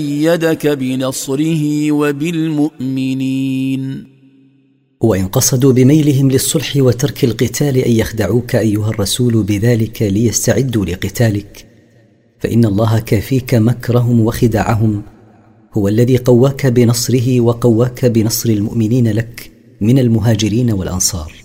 أيدك بنصره وبالمؤمنين. وإن قصدوا بميلهم للصلح وترك القتال أن يخدعوك أيها الرسول بذلك ليستعدوا لقتالك، فإن الله كافيك مكرهم وخداعهم، هو الذي قواك بنصره وقواك بنصر المؤمنين لك من المهاجرين والأنصار.